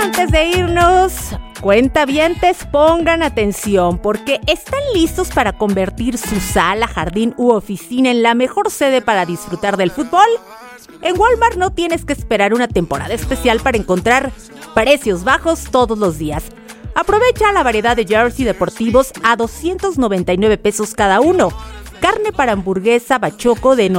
Antes de irnos, cuentavientes, pongan atención porque están listos para convertir su sala, jardín u oficina en la mejor sede para disfrutar del fútbol. En Walmart no tienes que esperar una temporada especial para encontrar precios bajos todos los días. Aprovecha la variedad de jersey deportivos a 299 pesos cada uno. Carne para hamburguesa bachoco de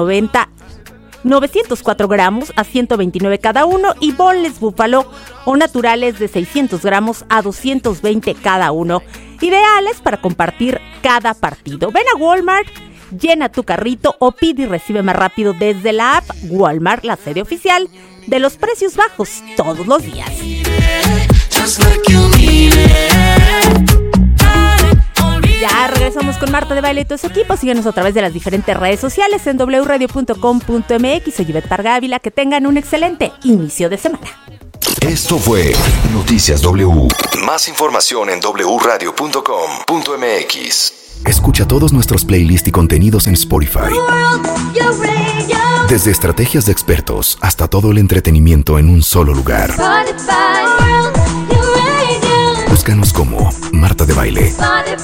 904 gramos a 129 cada uno y boneless búfalo o naturales de 600 gramos a 220 cada uno. Ideales para compartir cada partido. Ven a Walmart, llena tu carrito o pide y recibe más rápido desde la app Walmart, la sede oficial de los precios bajos todos los días. Ya regresamos con Marta de Baile y todo su equipo. Síguenos a través de las diferentes redes sociales en wradio.com.mx. Soy Ivette Parga Ávila. Que tengan un excelente inicio de semana. Esto fue Noticias W. Más información en wradio.com.mx. Escucha todos nuestros playlists y contenidos en Spotify. Desde estrategias de expertos hasta todo el entretenimiento en un solo lugar. Búscanos como Marta de Baile.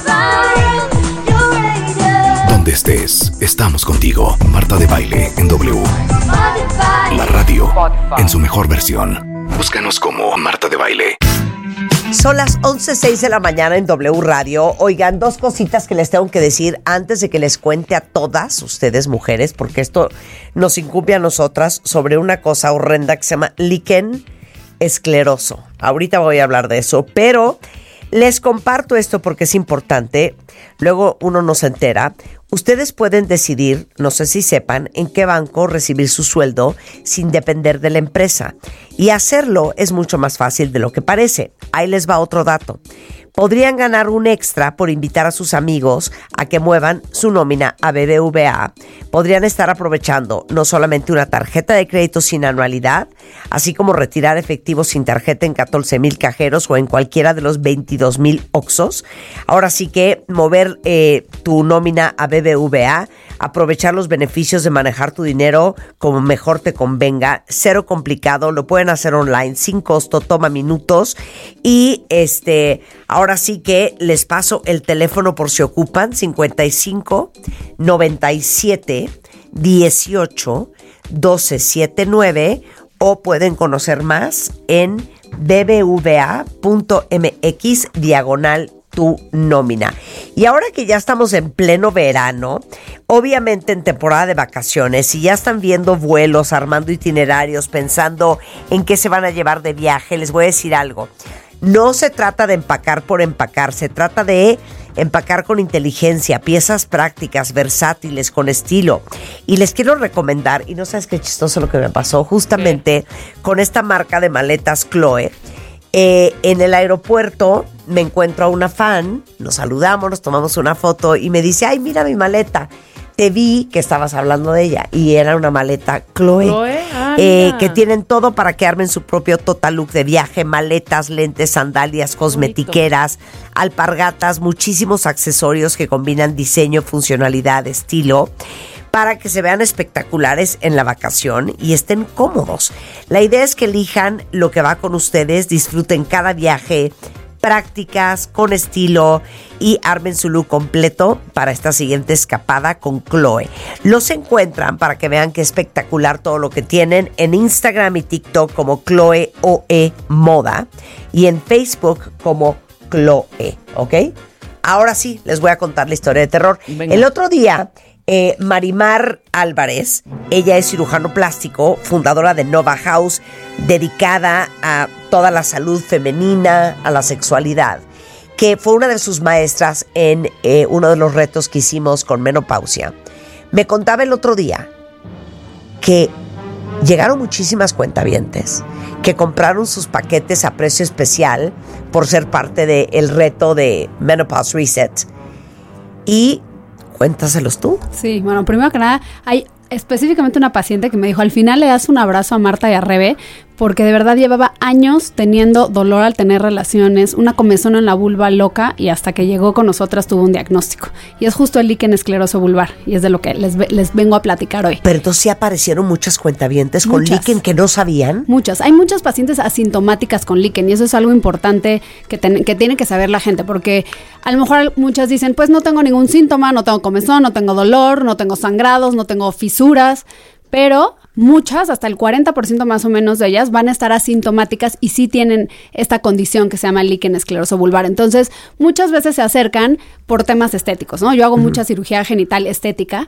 Donde estés, estamos contigo. Marta de Baile en W. La radio en su mejor versión. Búscanos como Marta de Baile. Son las 11:06 de la mañana en W Radio. Oigan, dos cositas que les tengo que decir antes de que les cuente a todas ustedes, mujeres, porque esto nos incumbe a nosotras sobre una cosa horrenda que se llama líquen escleroso. Ahorita voy a hablar de eso, pero les comparto esto porque es importante. Luego uno no se entera. Ustedes pueden decidir, no sé si sepan, en qué banco recibir su sueldo sin depender de la empresa. Y hacerlo es mucho más fácil de lo que parece. Ahí les va otro dato. Podrían ganar un extra por invitar a sus amigos a que muevan su nómina a BBVA. Podrían estar aprovechando no solamente una tarjeta de crédito sin anualidad, así como retirar efectivo sin tarjeta en 14,000 cajeros o en cualquiera de los 22,000 Oxxos. Ahora sí que mover tu nómina a BBVA, aprovechar los beneficios de manejar tu dinero como mejor te convenga, cero complicado, lo pueden hacer online, sin costo, toma minutos y ahora sí que les paso el teléfono por si ocupan, 55 97 18 12 79 o pueden conocer más en bbva.mx/tu nómina. Y ahora que ya estamos en pleno verano, obviamente en temporada de vacaciones, si ya están viendo vuelos, armando itinerarios, pensando en qué se van a llevar de viaje, les voy a decir algo. No se trata de empacar por empacar, se trata de empacar con inteligencia, piezas prácticas, versátiles, con estilo. Y les quiero recomendar, y no sabes qué chistoso lo que me pasó, justamente con esta marca de maletas Chloe. En el aeropuerto me encuentro a una fan, nos saludamos, nos tomamos una foto y me dice, ay, mira mi maleta. Te vi que estabas hablando de ella y era una maleta Chloe. Que tienen todo para que armen su propio total look de viaje, maletas, lentes, sandalias, cosmetiqueras, alpargatas, muchísimos accesorios que combinan diseño, funcionalidad, estilo, para que se vean espectaculares en la vacación y estén cómodos. La idea es que elijan lo que va con ustedes, disfruten cada viaje, prácticas, con estilo y armen su look completo para esta siguiente escapada con Chloe. Los encuentran para que vean qué espectacular todo lo que tienen en Instagram y TikTok como Chloe OE Moda y en Facebook como Chloe, ¿ok? Ahora sí, les voy a contar la historia de terror. Venga. El otro día, Marimar Álvarez, ella es cirujano plástico, fundadora de Nova House, dedicada a toda la salud femenina, a la sexualidad, que fue una de sus maestras en uno de los retos que hicimos con menopausia. Me contaba el otro día que llegaron muchísimas cuentavientes que compraron sus paquetes a precio especial por ser parte del reto de Menopause Reset. Y cuéntaselos tú. Sí, bueno, primero que nada, hay específicamente una paciente que me dijo, al final le das un abrazo a Marta y a Rebe, porque de verdad llevaba años teniendo dolor al tener relaciones, una comezón en la vulva loca, y hasta que llegó con nosotras tuvo un diagnóstico. Y es justo el líquen escleroso vulvar, y es de lo que les vengo a platicar hoy. Pero entonces sí aparecieron muchas cuentavientes con líquen que no sabían. Muchas. Hay muchas pacientes asintomáticas con líquen, y eso es algo importante que tiene que saber la gente, porque a lo mejor muchas dicen, pues no tengo ningún síntoma, no tengo comezón, no tengo dolor, no tengo sangrados, no tengo fisuras, pero muchas, hasta el 40% más o menos de ellas, van a estar asintomáticas y sí tienen esta condición que se llama líquen escleroso vulvar. Entonces, muchas veces se acercan por temas estéticos, ¿no? Yo hago mucha cirugía genital estética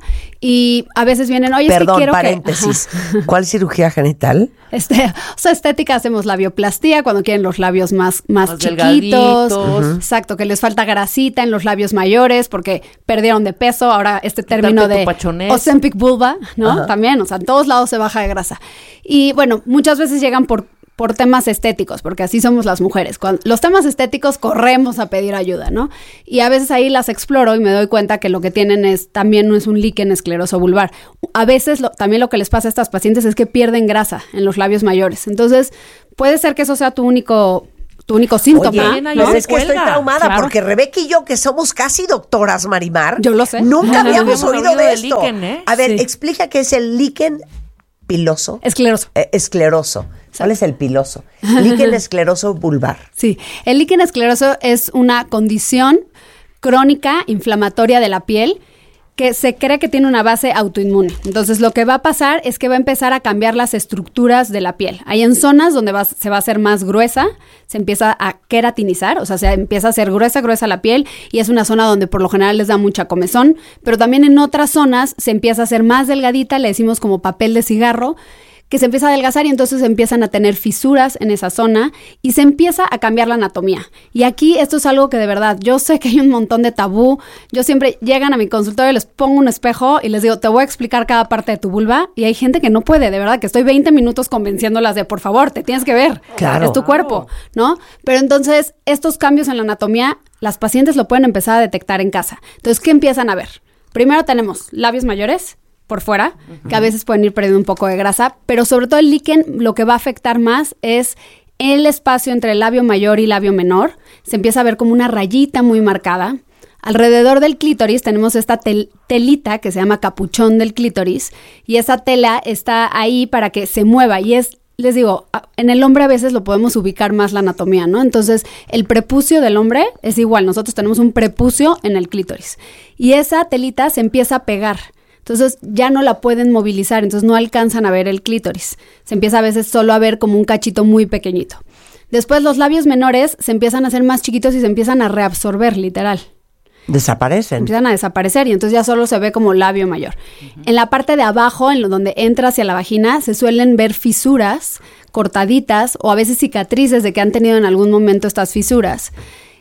y a veces vienen, oye, Perdón, es que quiero paréntesis. ¿Cuál cirugía genital? O sea, estética, hacemos labioplastia cuando quieren los labios más chiquitos. Exacto, que les falta grasita en los labios mayores porque perdieron de peso. Ahora este término de Ozempic vulva, ¿no? También, o sea, en todos lados se baja de grasa. Y bueno, muchas veces llegan por temas estéticos, porque así somos las mujeres. Cuando los temas estéticos corremos a pedir ayuda, ¿no? Y a veces ahí las exploro y me doy cuenta que lo que tienen también no es un líquen escleroso vulvar. A veces también lo que les pasa a estas pacientes es que pierden grasa en los labios mayores. Entonces, puede ser que eso sea tu único síntoma. Oye, ¿no? Es que estoy traumada porque Rebeca y yo, que somos casi doctoras, Marimar, yo lo sé, nunca habíamos oído de esto. Líquen, ¿eh? A ver, explica qué es el líquen piloso. Escleroso. Escleroso. ¿Cuál es el piloso? Líquen escleroso vulvar. Sí, el líquen escleroso es una condición crónica inflamatoria de la piel que se cree que tiene una base autoinmune. Entonces, lo que va a pasar es que va a empezar a cambiar las estructuras de la piel. Hay en zonas donde se va a hacer más gruesa, se empieza a queratinizar, o sea, se empieza a hacer gruesa la piel, y es una zona donde por lo general les da mucha comezón, pero también en otras zonas se empieza a hacer más delgadita, le decimos como papel de cigarro, que se empieza a adelgazar y entonces empiezan a tener fisuras en esa zona y se empieza a cambiar la anatomía. Y aquí esto es algo que de verdad, yo sé que hay un montón de tabú. Yo siempre llegan a mi consultorio y les pongo un espejo y les digo, te voy a explicar cada parte de tu vulva, y hay gente que no puede, de verdad, que estoy 20 minutos convenciéndolas de, por favor, te tienes que ver. Claro. Es tu cuerpo, ¿no? Pero entonces, estos cambios en la anatomía, las pacientes lo pueden empezar a detectar en casa. Entonces, ¿qué empiezan a ver? Primero tenemos labios mayores por fuera, que a veces pueden ir perdiendo un poco de grasa, pero sobre todo el líquen lo que va a afectar más es el espacio entre el labio mayor y labio menor. Se empieza a ver como una rayita muy marcada. Alrededor del clítoris tenemos esta telita que se llama capuchón del clítoris, y esa tela está ahí para que se mueva, y les digo, en el hombre a veces lo podemos ubicar más la anatomía, ¿no? Entonces, el prepucio del hombre es igual, nosotros tenemos un prepucio en el clítoris, y esa telita se empieza a pegar. Entonces ya no la pueden movilizar, entonces no alcanzan a ver el clítoris. Se empieza a veces solo a ver como un cachito muy pequeñito. Después los labios menores se empiezan a hacer más chiquitos y se empiezan a reabsorber, literal. Desaparecen. Empiezan a desaparecer y entonces ya solo se ve como labio mayor. En la parte de abajo, en donde entra hacia la vagina, se suelen ver fisuras cortaditas o a veces cicatrices de que han tenido en algún momento estas fisuras.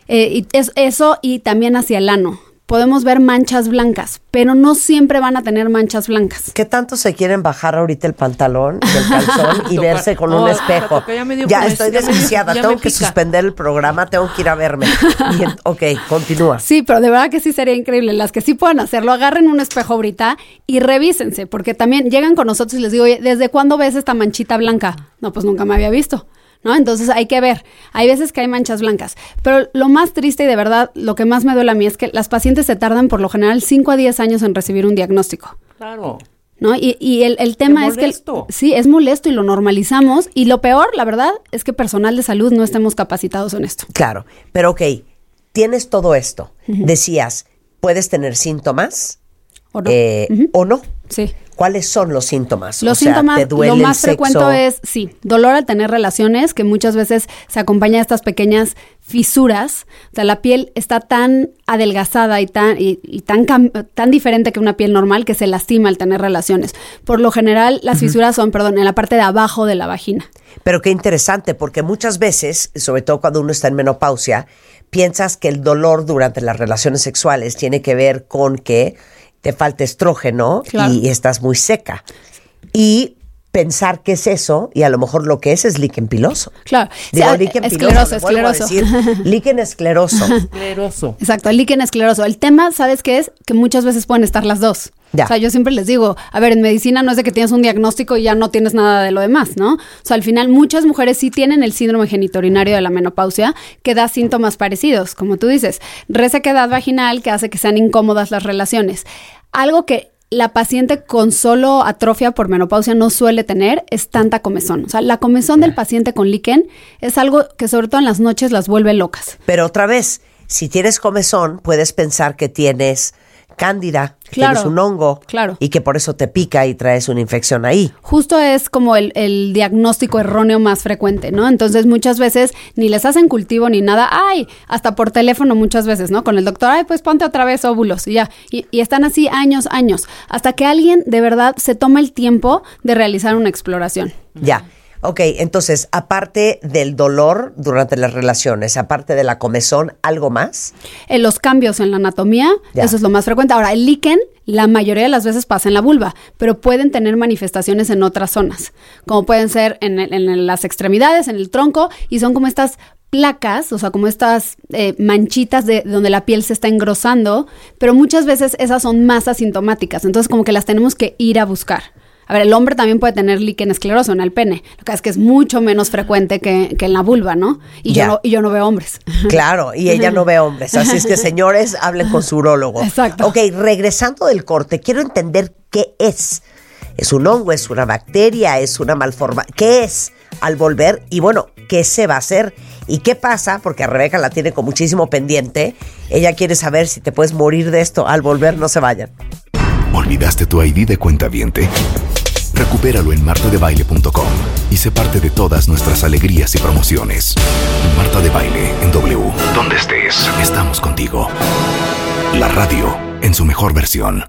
Eso y también hacia el ano. Podemos ver manchas blancas, pero no siempre van a tener manchas blancas. ¿Qué tanto se quieren bajar ahorita el pantalón del calzón y verse con un espejo? Ya estoy desquiciada, tengo que suspender el programa, tengo que ir a verme. Ok, continúa. Sí, pero de verdad que sí sería increíble. Las que sí puedan hacerlo, agarren un espejo ahorita y revísense, porque también llegan con nosotros y les digo, oye, ¿desde cuándo ves esta manchita blanca? No, pues nunca me había visto, ¿no? Entonces hay que ver, hay veces que hay manchas blancas, pero lo más triste y de verdad lo que más me duele a mí es que las pacientes se tardan por lo general 5 a 10 años en recibir un diagnóstico. Claro. ¿No? Y el tema es que sí, es molesto y lo normalizamos, y lo peor, la verdad, es que personal de salud no estemos capacitados en esto. Claro, pero ok, tienes todo esto, decías, puedes tener síntomas o no. Sí. ¿Cuáles son los síntomas? Los síntomas, ¿te duele lo más frecuente es, dolor al tener relaciones, que muchas veces se acompaña de estas pequeñas fisuras. O sea, la piel está tan adelgazada y tan diferente que una piel normal que se lastima al tener relaciones. Por lo general, las fisuras son, en la parte de abajo de la vagina. Pero qué interesante, porque muchas veces, sobre todo cuando uno está en menopausia, piensas que el dolor durante las relaciones sexuales tiene que ver con que te falta estrógeno, claro, y estás muy seca. Y pensar que es eso, y a lo mejor lo que es líquen piloso. Claro. Digo, líquen piloso, escleroso. Líquen escleroso. Exacto, el líquen escleroso. El tema, ¿sabes qué es? Que muchas veces pueden estar las dos. Ya. O sea, yo siempre les digo, a ver, en medicina no es de que tienes un diagnóstico y ya no tienes nada de lo demás, ¿no? O sea, al final muchas mujeres sí tienen el síndrome genitourinario de la menopausia que da síntomas parecidos, como tú dices, resequedad vaginal que hace que sean incómodas las relaciones. Algo que la paciente con solo atrofia por menopausia no suele tener es tanta comezón. O sea, la comezón del paciente con líquen es algo que sobre todo en las noches las vuelve locas. Pero otra vez, si tienes comezón, puedes pensar que tienes cándida, Claro, tienes un hongo, claro. y que por eso te pica y traes una infección ahí. Justo es como el diagnóstico erróneo más frecuente, ¿no? Entonces muchas veces ni les hacen cultivo ni nada. ¡Ay! Hasta por teléfono muchas veces, ¿no? Con el doctor, ¡ay, pues ponte otra vez óvulos! Y ya. Y están así años, hasta que alguien de verdad se toma el tiempo de realizar una exploración. Ya. Ok, entonces, aparte del dolor durante las relaciones, aparte de la comezón, ¿algo más? Los cambios en la anatomía, Ya. eso es lo más frecuente. Ahora, el líquen, la mayoría de las veces pasa en la vulva, pero pueden tener manifestaciones en otras zonas, como pueden ser en las extremidades, en el tronco, y son como estas placas, o sea, como estas manchitas de donde la piel se está engrosando, pero muchas veces esas son más asintomáticas, entonces como que las tenemos que ir a buscar. A ver, el hombre también puede tener líquen escleroso en el pene. Lo que pasa es que es mucho menos frecuente que en la vulva, ¿no? Y yo no veo hombres. Claro, y ella no ve hombres. Así es que, señores, hablen con su urólogo. Exacto. Ok, regresando del corte, quiero entender qué es. ¿Es un hongo? ¿Es una bacteria? ¿Es una malformación? ¿Qué es al volver? Y bueno, ¿qué se va a hacer? ¿Y qué pasa? Porque a Rebeca la tiene con muchísimo pendiente. Ella quiere saber si te puedes morir de esto al volver. No se vayan. ¿Olvidaste tu ID de cuentaviente? Recupéralo en martadebaile.com y sé parte de todas nuestras alegrías y promociones. Marta de Baile en W. Donde estés, estamos contigo. La radio en su mejor versión.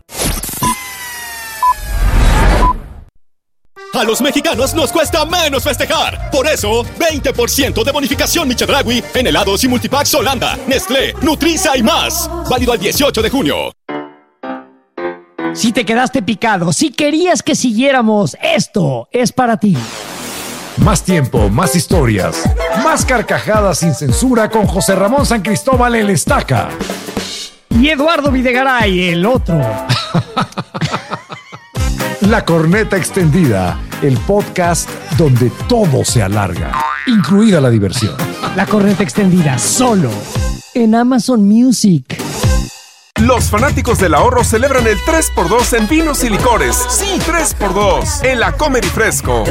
A los mexicanos nos cuesta menos festejar. Por eso, 20% de bonificación Michedragui en helados y multipacks Holanda, Nestlé, Nutriza y más. Válido al 18 de junio. Si te quedaste picado, si querías que siguiéramos, esto es para ti. Más tiempo, más historias, más carcajadas sin censura con José Ramón San Cristóbal el Estaca. Y Eduardo Videgaray, el otro. La Corneta Extendida, el podcast donde todo se alarga, incluida la diversión. La Corneta Extendida, solo en Amazon Music. Los fanáticos del ahorro celebran el 3x2 en vinos y licores. Sí, 3x2 en la Comer y Fresco.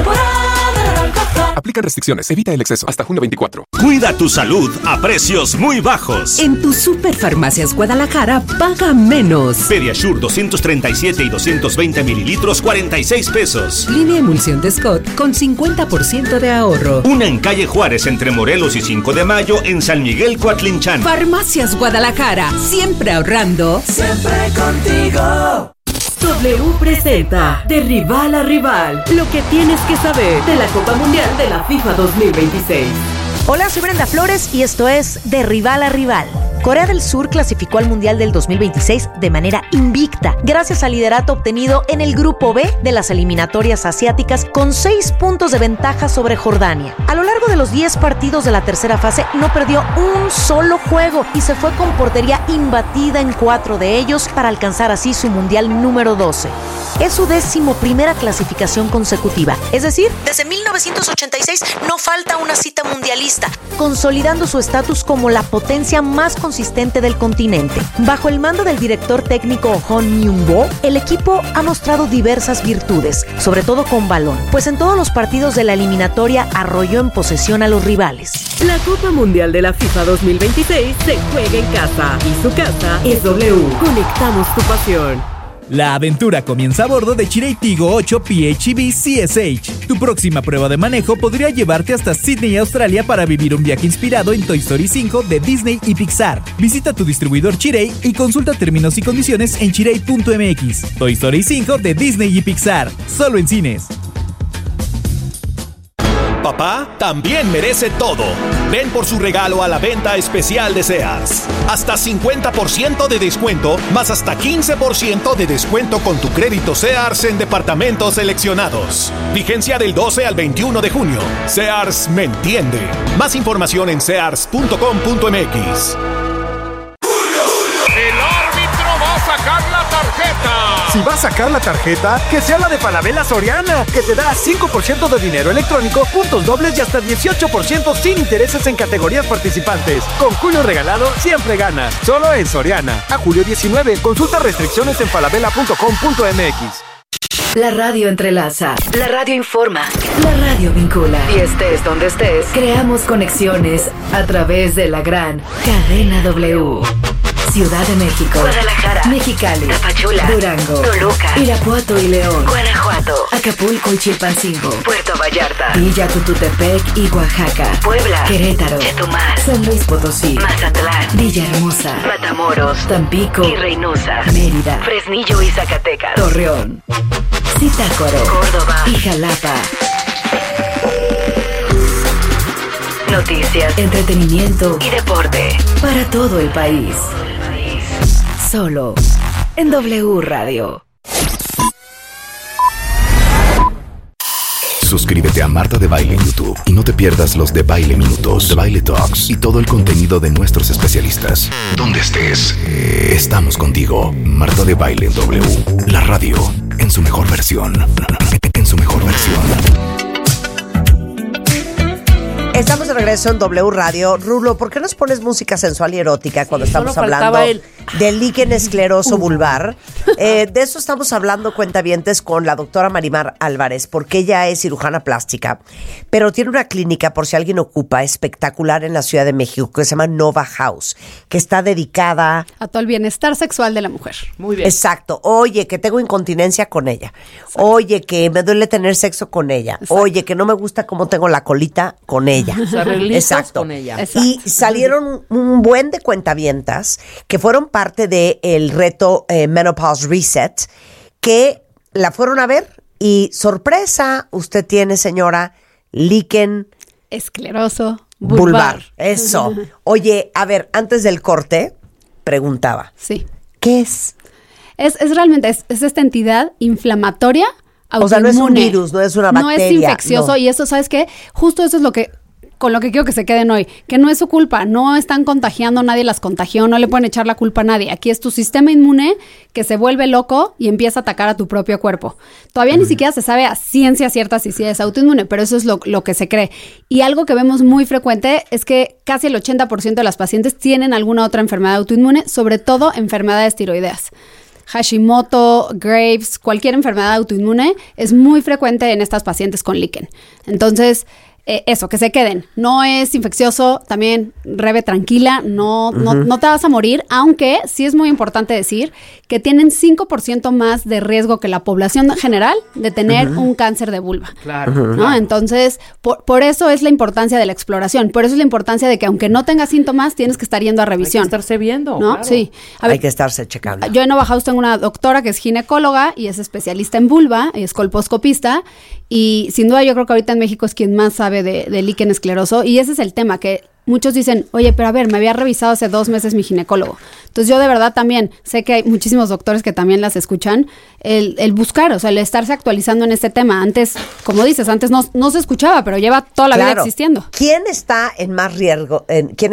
Aplican restricciones, evita el exceso. Hasta junio 24. Cuida tu salud a precios muy bajos. En tus Superfarmacias Guadalajara, paga menos. Pediasure 237 y 220 mililitros, 46 pesos. Línea emulsión de Scott con 50% de ahorro. Una en calle Juárez entre Morelos y 5 de Mayo en San Miguel Coatlinchan. Farmacias Guadalajara, siempre ahorrando. Siempre contigo. W presenta De Rival a Rival, lo que tienes que saber de la Copa Mundial de la FIFA 2026. Hola, soy Brenda Flores y esto es De Rival a Rival. Corea del Sur clasificó al Mundial del 2026 de manera invicta, gracias al liderato obtenido en el Grupo B de las eliminatorias asiáticas con 6 puntos de ventaja sobre Jordania. A lo largo de los 10 partidos de la tercera fase no perdió un solo juego y se fue con portería imbatida en 4 de ellos para alcanzar así su Mundial número 12. Es su 11ª clasificación consecutiva, es decir, desde 1986 no falta una cita mundialista, consolidando su estatus como la potencia más consistente del continente. Bajo el mando del director técnico Hon Myung-bo, el equipo ha mostrado diversas virtudes, sobre todo con balón, pues en todos los partidos de la eliminatoria arrolló en posesión a los rivales. La Copa Mundial de la FIFA 2026 se juega en casa y su casa es W. Conectamos tu pasión. La aventura comienza a bordo de Chery Tiggo 8 PHEV CSH. Tu próxima prueba de manejo podría llevarte hasta Sydney, Australia, para vivir un viaje inspirado en Toy Story 5 de Disney y Pixar. Visita tu distribuidor Chery y consulta términos y condiciones en chery.mx. Toy Story 5 de Disney y Pixar, solo en cines. Papá también merece todo. Ven por su regalo a la venta especial de Sears. Hasta 50% de descuento, más hasta 15% de descuento con tu crédito Sears en departamentos seleccionados. Vigencia del 12 al 21 de junio. Sears me entiende. Más información en sears.com.mx. El árbitro va a sacar la tarjeta. Si vas a sacar la tarjeta, que sea la de Falabella Soriana, que te da 5% de dinero electrónico, puntos dobles y hasta 18% sin intereses en categorías participantes. Con Julio Regalado siempre ganas. Solo en Soriana. A julio 19. Consulta restricciones en falabella.com.mx. La radio entrelaza, la radio informa, la radio vincula. Y estés donde estés, creamos conexiones a través de la gran cadena W. Ciudad de México, Guadalajara, Mexicali, Tapachula, Durango, Toluca, Irapuato y León, Guanajuato, Acapulco y Chilpancingo, Puerto Vallarta, Villa Tututepec y Oaxaca, Puebla, Querétaro, Chetumal, San Luis Potosí, Mazatlán, Villahermosa, Matamoros, Tampico y Reynosa, Mérida, Fresnillo y Zacatecas, Torreón, Zitácuaro, Córdoba y Jalapa. Noticias, entretenimiento y deporte para todo el país. Solo en W Radio. Suscríbete a Marta de Baile en YouTube y no te pierdas los de Baile Minutos, de Baile Talks y todo el contenido de nuestros especialistas. Donde estés, estamos contigo. Marta de Baile en W, la radio en su mejor versión. En su mejor versión. Estamos de regreso en W Radio. Rulo, ¿por qué nos pones música sensual y erótica cuando estamos hablando del líquen escleroso vulvar? De eso estamos hablando, cuentavientes, con la doctora Marimar Álvarez, porque ella es cirujana plástica, pero tiene una clínica, por si alguien ocupa, espectacular en la Ciudad de México, que se llama Nova House, que está dedicada a todo el bienestar sexual de la mujer. Muy bien. Exacto. Oye, que tengo incontinencia con ella. Exacto. Oye, que me duele tener sexo con ella. Exacto. Oye, que no me gusta cómo tengo la colita con ella. Exacto. Con ella. Exacto. Y salieron un buen de cuentavientas que fueron parte del reto Menopause Reset, que la fueron a ver y sorpresa, usted tiene, señora, líquen escleroso vulvar. Eso. Oye, a ver, antes del corte preguntaba. Sí. ¿Qué es? Es realmente es esta entidad inflamatoria autoinmune. O sea, no es un virus, no es una bacteria. No es infeccioso, no. Y eso, ¿sabes qué? Justo eso es lo que con lo que quiero que se queden hoy, que no es su culpa, no están contagiando, nadie las contagió, no le pueden echar la culpa a nadie. Aquí es tu sistema inmune que se vuelve loco y empieza a atacar a tu propio cuerpo. Todavía ni siquiera se sabe a ciencia cierta si sí es autoinmune, pero eso es lo que se cree. Y algo que vemos muy frecuente es que casi el 80% de las pacientes tienen alguna otra enfermedad autoinmune, sobre todo enfermedades tiroideas. Hashimoto, Graves, cualquier enfermedad autoinmune es muy frecuente en estas pacientes con líquen. Entonces, eso, que se queden. No es infeccioso, también Rebe, tranquila, no te vas a morir, aunque sí es muy importante decir que tienen 5% más de riesgo que la población general de tener un cáncer de vulva. Claro. ¿No? Entonces, por eso es la importancia de la exploración, por eso es la importancia de que aunque no tengas síntomas, tienes que estar yendo a revisión. Hay que estarse viendo, ¿no? Claro. Sí. Hay que estarse checando. Yo en Nova House tengo una doctora que es ginecóloga y es especialista en vulva, y es colposcopista, y sin duda yo creo que ahorita en México es quien más sabe de líquen escleroso, y ese es el tema, que muchos dicen, oye, pero a ver, me había revisado hace 2 meses mi ginecólogo. Entonces yo de verdad también sé que hay muchísimos doctores que también las escuchan, el buscar, o sea, el estarse actualizando en este tema. Antes, como dices, antes no se escuchaba, pero lleva toda la vida existiendo. ¿Quién está en más riesgo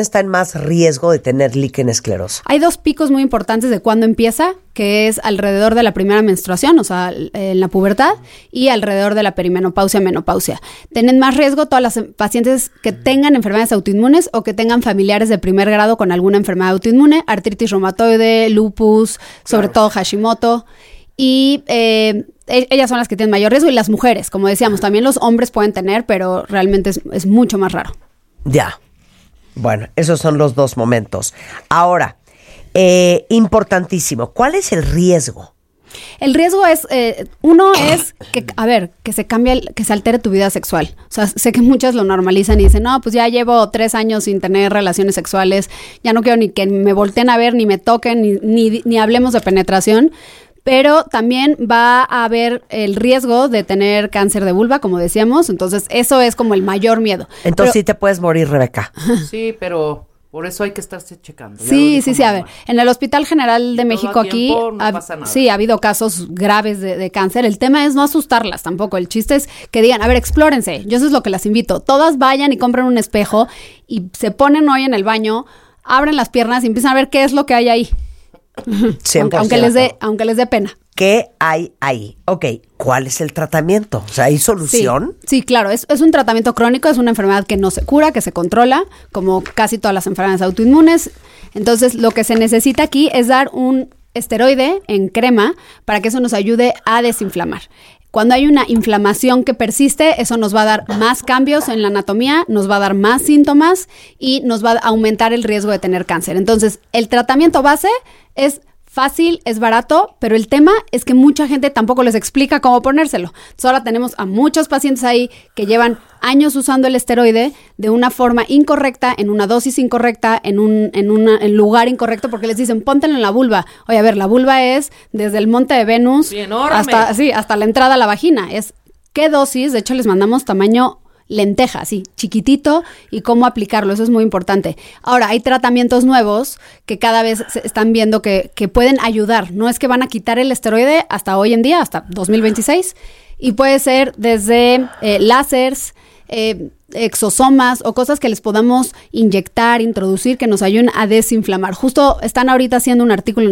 de tener líquen escleroso? Hay 2 picos muy importantes de cuándo empieza, que es alrededor de la primera menstruación, o sea, en la pubertad, y alrededor de la perimenopausia, menopausia. Tienen más riesgo todas las pacientes que tengan enfermedades autoinmunes o que tengan familiares de primer grado con alguna enfermedad autoinmune, artritis reumatoide, lupus, sobre todo Hashimoto. Y ellas son las que tienen mayor riesgo, y las mujeres, como decíamos, también los hombres pueden tener, pero realmente es mucho más raro. Ya. Bueno, esos son los 2 momentos. Ahora, importantísimo, ¿cuál es el riesgo? El riesgo es, uno es que se cambie, que se altere tu vida sexual. O sea, sé que muchas lo normalizan y dicen, no, pues ya llevo 3 años sin tener relaciones sexuales, ya no quiero ni que me volteen a ver, ni me toquen, ni hablemos de penetración. Pero también va a haber el riesgo de tener cáncer de vulva, como decíamos. Entonces, eso es como el mayor miedo. Entonces, sí te puedes morir, Rebeca. Sí, pero por eso hay que estarse checando. Sí. A ver, en el Hospital General de México aquí, sí, ha habido casos graves de cáncer. El tema es no asustarlas tampoco. El chiste es que digan, a ver, explórense. Yo eso es lo que las invito. Todas vayan y compren un espejo y se ponen hoy en el baño, abren las piernas y empiezan a ver qué es lo que hay ahí. 100%. Aunque les dé pena. ¿Qué hay ahí? Ok, ¿cuál es el tratamiento? O sea, ¿hay solución? Sí, claro, es un tratamiento crónico, es una enfermedad que no se cura, que se controla, como casi todas las enfermedades autoinmunes. Entonces, lo que se necesita aquí es dar un esteroide en crema para que eso nos ayude a desinflamar. Cuando hay una inflamación que persiste, eso nos va a dar más cambios en la anatomía, nos va a dar más síntomas y nos va a aumentar el riesgo de tener cáncer. Entonces, el tratamiento base es fácil, es barato, pero el tema es que mucha gente tampoco les explica cómo ponérselo. Entonces, ahora tenemos a muchos pacientes ahí que llevan años usando el esteroide de una forma incorrecta, en una dosis incorrecta, en un lugar incorrecto, porque les dicen, póntelo en la vulva. Oye, a ver, la vulva es desde el monte de Venus hasta la entrada a la vagina. Es qué dosis, de hecho les mandamos tamaño lenteja, así, chiquitito, y cómo aplicarlo, eso es muy importante. Ahora, hay tratamientos nuevos que cada vez se están viendo que pueden ayudar, no es que van a quitar el esteroide hasta hoy en día, hasta 2026, y puede ser desde láseres, exosomas o cosas que les podamos inyectar, introducir, que nos ayuden a desinflamar. Justo están ahorita haciendo un artículo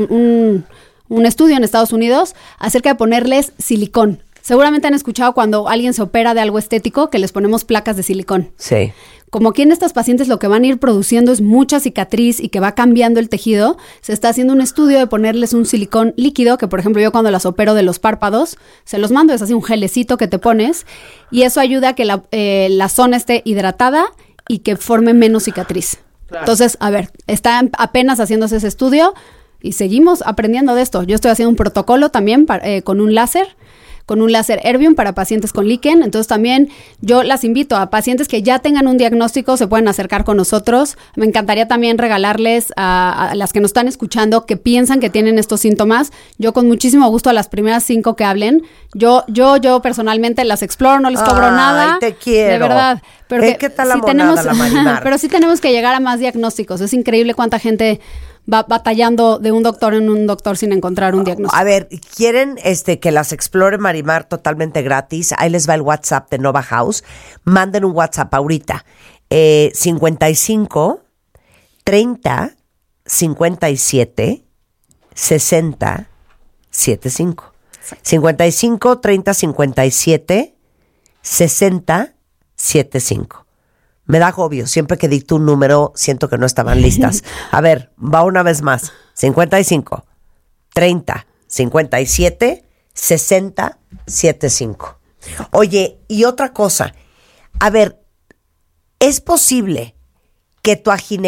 un estudio en Estados Unidos acerca de ponerles silicón. Seguramente han escuchado cuando alguien se opera de algo estético que les ponemos placas de silicón. Sí. Como aquí en estas pacientes lo que van a ir produciendo es mucha cicatriz y que va cambiando el tejido, se está haciendo un estudio de ponerles un silicón líquido, que por ejemplo yo cuando las opero de los párpados, se los mando, es así un gelecito que te pones, y eso ayuda a que la zona esté hidratada y que forme menos cicatriz. Claro. Entonces, a ver, están apenas haciéndose ese estudio y seguimos aprendiendo de esto. Yo estoy haciendo un protocolo también con un láser Erbium para pacientes con líquen. Entonces también yo las invito a pacientes que ya tengan un diagnóstico, se pueden acercar con nosotros. Me encantaría también regalarles a las que nos están escuchando que piensan que tienen estos síntomas. Yo con muchísimo gusto a las primeras 5 que hablen, yo personalmente las exploro, no les cobro nada. Te quiero. De verdad. Pero ¿Qué tal la monada, la Marimar? Pero sí tenemos que llegar a más diagnósticos. Es increíble cuánta gente va batallando de un doctor en un doctor sin encontrar un diagnóstico. A ver, ¿quieren que las explore Marimar totalmente gratis? Ahí les va el WhatsApp de Nova House. Manden un WhatsApp ahorita. 55 30 57 60 75. 55 30 57 60 75. Me da agobio, siempre que dicto un número siento que no estaban listas. A ver, va una vez más. 55 30 57 60 75. Oye, y otra cosa. A ver, ¿es posible que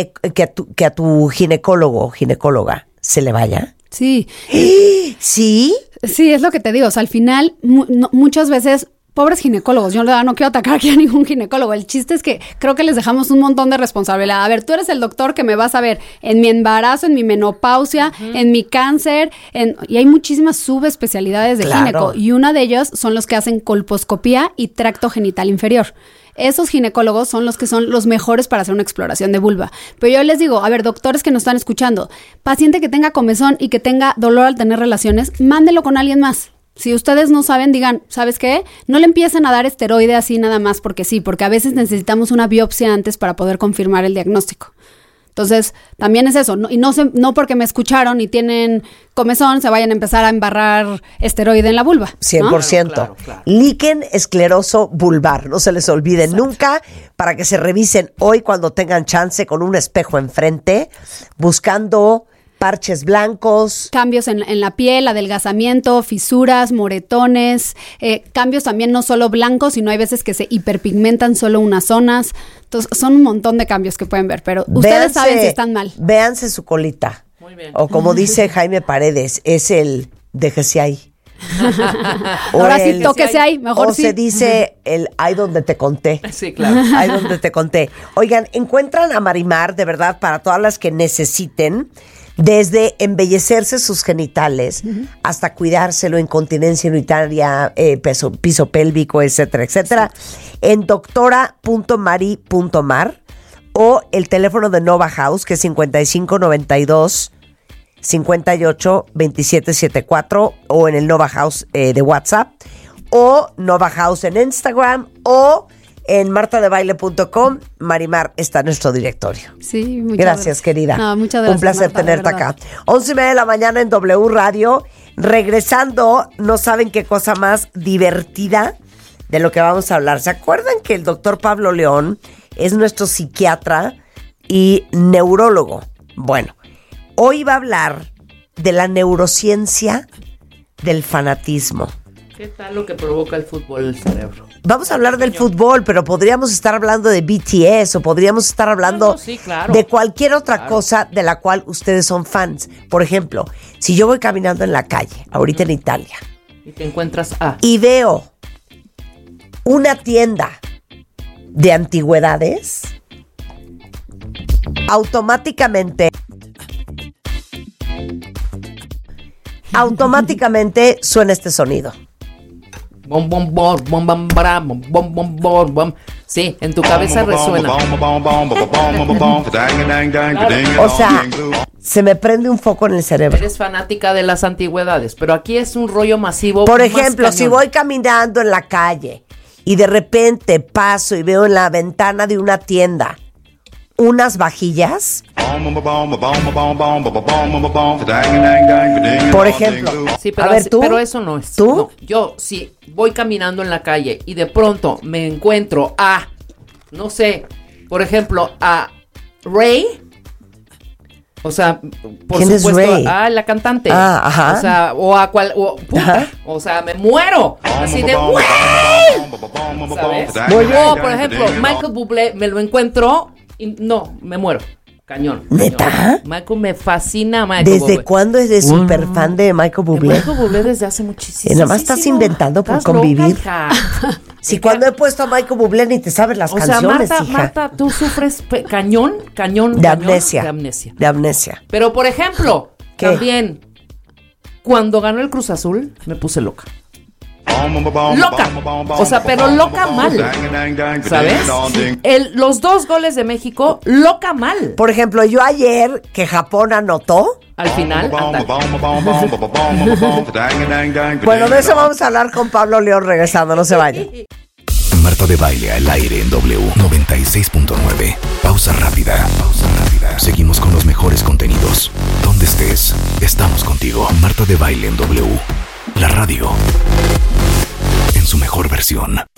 a tu ginecólogo o ginecóloga se le vaya? Sí. ¿Sí? Sí, es lo que te digo. O sea, al final, muchas veces, pobres ginecólogos, yo no quiero atacar aquí a ningún ginecólogo. El chiste es que creo que les dejamos un montón de responsabilidad. A ver, tú eres el doctor que me vas a ver en mi embarazo, en mi menopausia, en mi cáncer, y hay muchísimas subespecialidades de gineco. Y una de ellas son los que hacen colposcopía y tracto genital inferior. Esos ginecólogos son los que son los mejores para hacer una exploración de vulva. Pero yo les digo, a ver, doctores que nos están escuchando, paciente que tenga comezón y que tenga dolor al tener relaciones, mándelo con alguien más. Si ustedes no saben, digan, ¿sabes qué? No le empiecen a dar esteroide así nada más porque sí, porque a veces necesitamos una biopsia antes para poder confirmar el diagnóstico. Entonces, también es eso, y no porque me escucharon y tienen comezón, se vayan a empezar a embarrar esteroide en la vulva, ¿no? 100%. Claro. Líquen escleroso vulvar, no se les olvide nunca, para que se revisen hoy cuando tengan chance con un espejo enfrente, buscando parches blancos. Cambios en la piel, adelgazamiento, fisuras, moretones, cambios también no solo blancos, sino hay veces que se hiperpigmentan solo unas zonas. Entonces, son un montón de cambios que pueden ver, pero ustedes saben si están mal. Véanse su colita. Muy bien. O como dice Jaime Paredes, es el déjese ahí. Ahora sí, tóquese ahí, mejor o sí. O se dice el ay donde te conté. Sí, claro. Ay donde te conté. Oigan, encuentran a Marimar, de verdad, para todas las que necesiten, desde embellecerse sus genitales hasta cuidárselo, incontinencia urinaria, piso pélvico, etcétera, etcétera, en doctora.mari.mar o el teléfono de Nova House, que es 5592 58 27 74, o en el Nova House de WhatsApp, o Nova House en Instagram, o en martadebaile.com. Marimar está en nuestro directorio. Sí, muchas gracias, querida. No, muchas gracias. Un placer Marta, tenerte acá. 11:30 de la mañana en W Radio. Regresando, no saben qué cosa más divertida de lo que vamos a hablar. ¿Se acuerdan que el doctor Pablo León es nuestro psiquiatra y neurólogo? Bueno, hoy va a hablar de la neurociencia del fanatismo. ¿Qué tal lo que provoca el fútbol en el cerebro? Vamos a hablar del fútbol, pero podríamos estar hablando de BTS o podríamos estar hablando de cualquier otra cosa de la cual ustedes son fans. Por ejemplo, si yo voy caminando en la calle, ahorita en Italia, y te encuentras y veo una tienda de antigüedades, automáticamente suena este sonido. Bom, bom, bom, bom, bom, bra, bom, bom, bom, bom, bom. Sí, en tu cabeza resuena. O sea, se me prende un foco en el cerebro. Eres fanática de las antigüedades, pero aquí es un rollo masivo. Por ejemplo, si voy caminando en la calle y de repente paso y veo en la ventana de una tienda unas vajillas. Por ejemplo. Sí, pero, a ver, ¿tú? Pero eso no es. ¿Tú? No, yo sí voy caminando en la calle y de pronto me encuentro no sé, por ejemplo, a Ray. O sea, por ¿quién supuesto, es Ray? La cantante. Ajá. O sea, o a cual, puta, o sea, me muero. Así de ¡güey! ¿Sabes? O, por ejemplo, Michael Bublé, me lo encuentro y no, me muero. Cañón. ¿Neta? Michael, me fascina Michael Bublé. ¿Desde cuándo eres súper fan de Michael Bublé? De Michael Bublé desde hace muchísimo. Nada más estás inventando por convivir. Si cuando he puesto a Michael Bublé ni te sabes las canciones, hija. Marta, tú sufres cañón. De amnesia. De amnesia. Pero, por ejemplo, también, cuando ganó el Cruz Azul, me puse loca. Loca. O sea, pero loca mal. ¿Sabes? Los 2 goles de México, loca mal. Por ejemplo, yo ayer que Japón anotó. Al final, bueno, de eso vamos a hablar con Pablo León regresando, no se vaya. Marta de Baile al aire en W 96.9. Pausa rápida. Seguimos con los mejores contenidos. Donde estés, estamos contigo. Marta de Baile en W. La radio en su mejor versión.